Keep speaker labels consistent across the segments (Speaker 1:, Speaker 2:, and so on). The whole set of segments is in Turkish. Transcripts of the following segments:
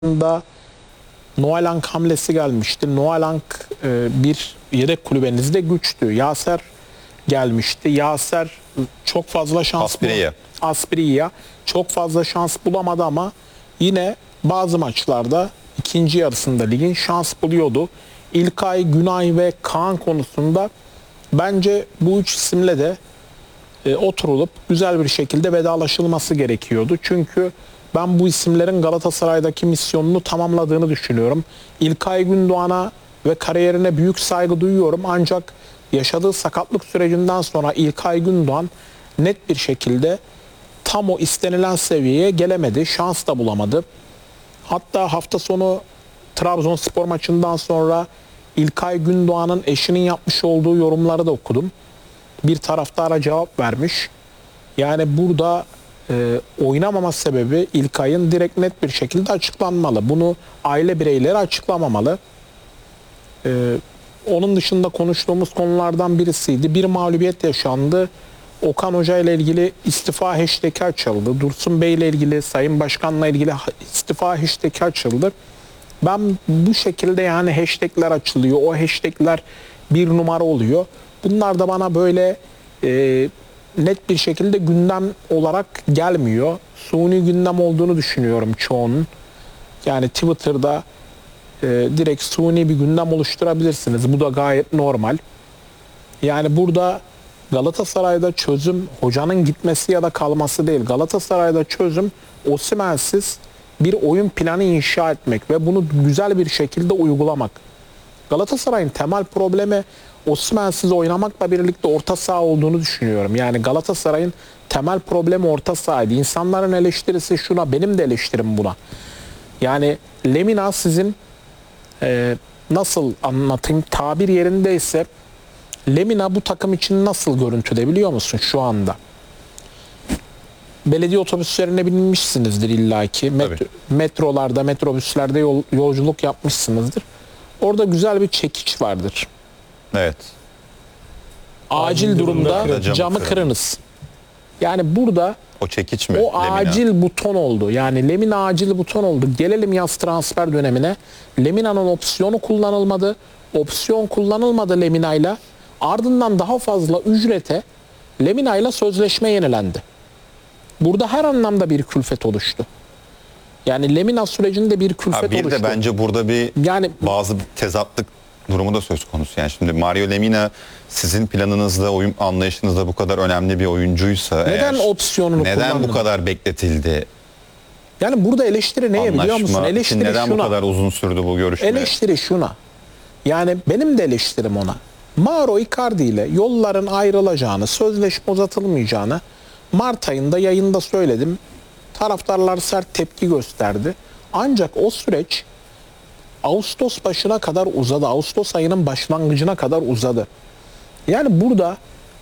Speaker 1: da Noalank hamlesi gelmişti. Noalank bir yedek kulübenizde güçtü. Yaser gelmişti. Yaser çok fazla şans Asprilla çok fazla şans bulamadı ama yine bazı maçlarda ikinci yarısında ligin şans buluyordu. İlkay, Günay ve Kaan konusunda bence bu üç isimle de oturulup güzel bir şekilde vedalaşılması gerekiyordu. Çünkü ben bu isimlerin Galatasaray'daki misyonunu tamamladığını düşünüyorum. İlkay Gündoğan'a ve kariyerine büyük saygı duyuyorum. Ancak yaşadığı sakatlık sürecinden sonra İlkay Gündoğan net bir şekilde tam o istenilen seviyeye gelemedi. Şans da bulamadı. Hatta hafta sonu Trabzonspor maçından sonra İlkay Gündoğan'ın eşinin yapmış olduğu yorumları da okudum. Bir taraftara cevap vermiş. Yani burada oynamama sebebi İlkay'ın direkt net bir şekilde açıklanmalı. Bunu aile bireyleri açıklamamalı. Onun dışında konuştuğumuz konulardan birisiydi. Bir mağlubiyet yaşandı. Okan Hoca ile ilgili istifa hashtag'i açıldı. Dursun Bey ile ilgili, Sayın Başkan'la ilgili istifa hashtag'i açıldı. Ben bu şekilde yani hashtag'ler açılıyor. O hashtag'ler bir numara oluyor. Bunlar da bana böyle net bir şekilde gündem olarak gelmiyor. Suni gündem olduğunu düşünüyorum çoğunun. Yani Twitter'da direkt suni bir gündem oluşturabilirsiniz. Bu da gayet normal. Yani burada Galatasaray'da çözüm hocanın gitmesi ya da kalması değil. Galatasaray'da çözüm Osimhen'siz bir oyun planı inşa etmek ve bunu güzel bir şekilde uygulamak. Galatasaray'ın temel problemi Osimhen'siz oynamakla birlikte orta saha olduğunu düşünüyorum. Yani Galatasaray'ın temel problemi orta sahaydı. İnsanların eleştirisi şuna, benim de eleştirim buna. Yani Lemina sizin nasıl anlatayım, tabir yerindeyse Lemina bu takım için nasıl görüntüde biliyor musun şu anda? Belediye otobüslerine binmişsinizdir illaki. Metrolarda, metrobüslerde yolculuk yapmışsınızdır. Orada güzel bir çekiç vardır.
Speaker 2: Evet.
Speaker 1: Acil durumda camı kırınız. Yani burada
Speaker 2: o çekiç mi?
Speaker 1: O
Speaker 2: Lemina.
Speaker 1: acil buton oldu. Yani Lemina acil buton oldu. Gelelim yaz transfer dönemine. Lemina'nın opsiyonu kullanılmadı. Opsiyon kullanılmadı Lemina'yla. Ardından daha fazla ücrete Lemina'yla sözleşme yenilendi. Burada her anlamda bir külfet oluştu. Yani Lemina sürecinde bir külfet oluştu.
Speaker 2: Bir de bence burada bazı tezatlık durumu da söz konusu. Yani şimdi Mario Lemina sizin planınızda, oyun anlayışınızda bu kadar önemli bir oyuncuysa
Speaker 1: neden opsiyonunu
Speaker 2: neden bu kadar bekletildi?
Speaker 1: Yani burada eleştiri neye biliyor musun? Eleştiri
Speaker 2: neden
Speaker 1: şuna.
Speaker 2: Bu kadar uzun sürdü bu görüşme?
Speaker 1: Eleştiri şuna. Yani benim de eleştirim ona. Mauro Icardi ile yolların ayrılacağını, sözleşme uzatılmayacağını Mart ayında yayında söyledim. Taraftarlar sert tepki gösterdi. Ancak o süreç Ağustos başına kadar uzadı. Ağustos ayının başlangıcına kadar uzadı. Yani burada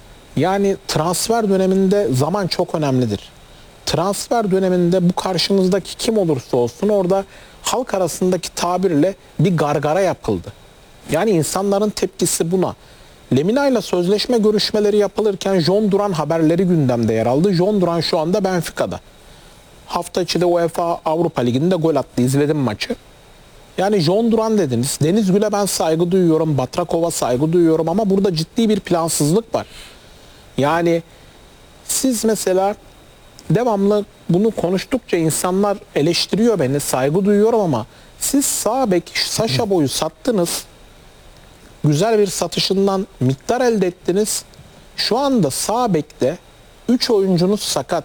Speaker 1: transfer döneminde zaman çok önemlidir. Transfer döneminde bu karşınızdaki kim olursa olsun orada halk arasındaki tabirle bir gargara yapıldı. Yani insanların tepkisi buna. Lemina ile sözleşme görüşmeleri yapılırken John Duran haberleri gündemde yer aldı. John Duran şu anda Benfica'da. Hafta içi de UEFA Avrupa Ligi'nde gol attı. İzledim maçı. Yani John Duran dediniz. Deniz Gül'e ben saygı duyuyorum. Batrakov'a saygı duyuyorum ama burada ciddi bir plansızlık var. Yani siz mesela devamlı bunu konuştukça insanlar eleştiriyor beni. Saygı duyuyorum ama siz sağ bek Sacha Boy'u sattınız. Güzel bir satışından miktar elde ettiniz. Şu anda sağ bekte 3 oyuncunuz sakat.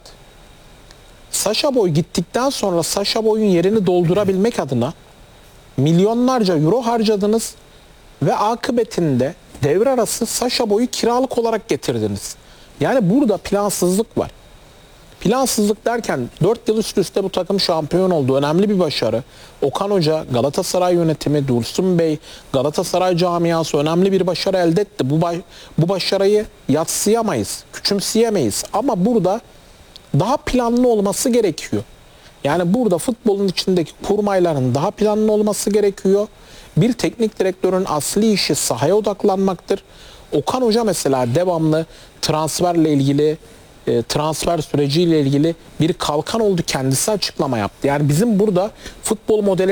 Speaker 1: Sacha Boy gittikten sonra Sacha Boy'un yerini doldurabilmek adına milyonlarca euro harcadınız ve akıbetinde devre arası Sacha Boy'u kiralık olarak getirdiniz. Yani burada plansızlık var. Plansızlık derken 4 yıl üst üste bu takım şampiyon oldu. Önemli bir başarı. Okan Hoca, Galatasaray yönetimi, Dursun Bey, Galatasaray camiası önemli bir başarı elde etti. Bu başarıyı yadsıyamayız, küçümseyemeyiz. Ama burada daha planlı olması gerekiyor. Yani burada futbolun içindeki kurmayların daha planlı olması gerekiyor. Bir teknik direktörün asli işi sahaya odaklanmaktır. Okan Hoca mesela devamlı transferle ilgili transfer süreciyle ilgili bir kalkan oldu, kendisi açıklama yaptı. Yani bizim burada futbol modeli